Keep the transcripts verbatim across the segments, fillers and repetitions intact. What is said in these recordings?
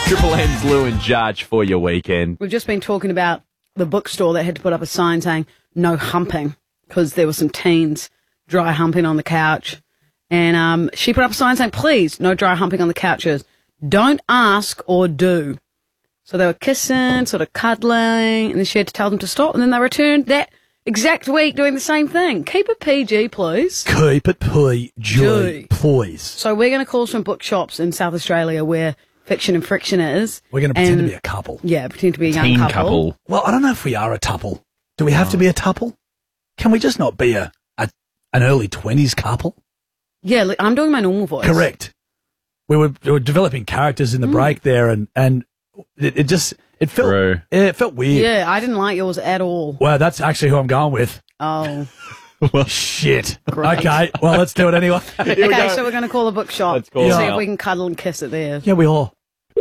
Triple M's Lou and Judge for your weekend. We've just been talking about the bookstore that had to put up a sign saying no humping because there were some teens dry humping on the couch. And um, she put up a sign saying, please, no dry humping on the couches. Don't ask or do. So they were kissing, sort of cuddling, and then she had to tell them to stop. And then they returned that exact week doing the same thing. Keep it P G, please. Keep it P G, please. So we're going to call some bookshops in South Australia where Fiction and Friction is. We're going to pretend to be a couple. Yeah, pretend to be a young Teen couple. couple. Well, I don't know if we are a tuple. Do we have oh. to be a tuple? Can we just not be a, a an early twenties couple? Yeah, like, I'm doing my normal voice. Correct. We were, we were developing characters in the mm. break there, and, and it, it just it felt True. it felt weird. Yeah, I didn't like yours at all. Well, that's actually who I'm going with. Oh. Well, shit. Great. Okay, well, let's do it ananyway. Okay, we so we're going to call a bookshop. Let's call See it. if we can cuddle and kiss it there. Yeah, we are.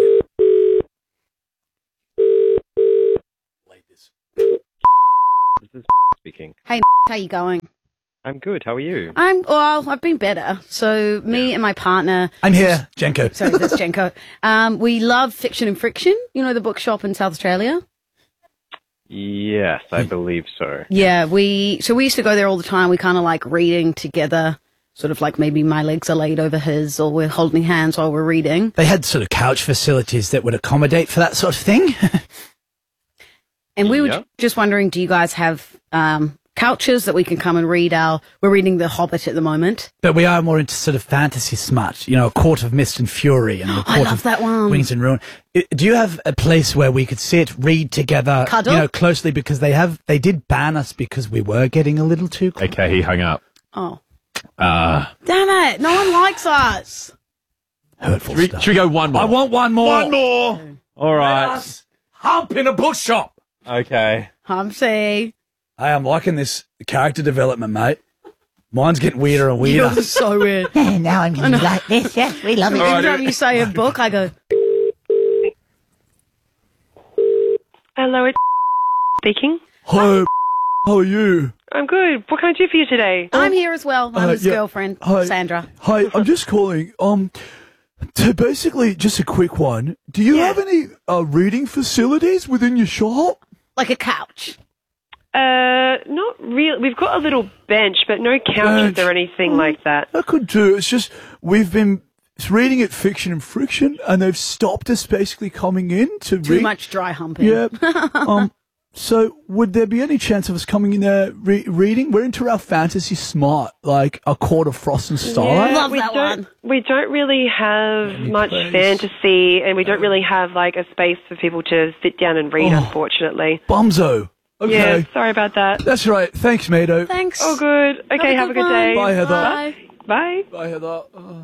This is speaking. Hey, how you going? I'm good. How are you? I'm well. I've been better. So me and my partner. I'm here, Jenko. Sorry, that's Jenko. Um, we love Fiction and Friction. You know the bookshop in South Australia. Yes, I believe so. Yeah, we. So we used to go there all the time. We kind of like reading together. Sort of like maybe my legs are laid over his, or we're holding hands while we're reading. They had sort of couch facilities that would accommodate for that sort of thing. And we Yeah. were just wondering, do you guys have um, couches that we can come and read our... We're reading The Hobbit at the moment. But we are more into sort of fantasy smut, you know, A Court of Mist and Fury and A Court I love of that one. Wings and Ruin. I- Do you have a place where we could sit, read together, Cuddle? you know, closely? Because they have, they did ban us because we were getting a little too close. Okay, he hung up. Oh. Uh, Damn it. No one likes us. Hurtful should, we, stuff. should we go one more? I want one more. One more. All right. Us hump in a bookshop. Okay. Humpsy. Hey, I'm liking this character development, mate. Mine's getting weirder and weirder. You're so weird. Yeah, now I'm going to be like this. Yes, we love it. Every time you say a book, I go... Hello, it's speaking. Hi, how are you? I'm good. What can I do for you today? I'm here as well. I'm Uh, his yeah. girlfriend, Hi. Sandra. Hi, I'm just calling. Um, to basically just a quick one. Do you Yeah. have any uh, reading facilities within your shop? Like a couch. Uh, not real. We've got a little bench, but no couches Bench. or anything like that. I could do. It's just we've been reading at Fiction and Friction, and they've stopped us basically coming in to Too read. much dry humping. Yeah. um. So, would there be any chance of us coming in there re- reading? We're into our fantasy smart, like A Court of Frost and Starlight. Love we that don't. one. We don't really have Any much place? fantasy, and we don't really have like a space for people to sit down and read. Oh. Unfortunately. Bumzo. Okay. Yeah. Sorry about that. That's right. Thanks, Mato. Thanks. Oh, good. Okay. Have a good one. day. Bye, Heather. Bye. Bye. Bye, Heather. Uh.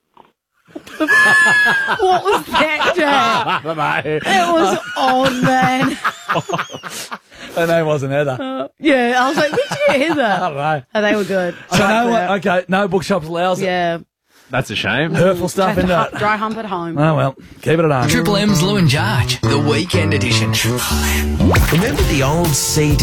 What was that, Jack? Bye-bye. It was on, man. Her name wasn't Heather. Yeah, I was like, where'd you get I Heather? don't know. Oh, they were good. I So liked no, that. one- okay, no bookshops allows it. Yeah. That's a shame. Hurtful stuff in Dry, that. dry hump at home. Oh well, keep it at home. Triple M's Lou and Judge, the weekend edition. Remember the old C D?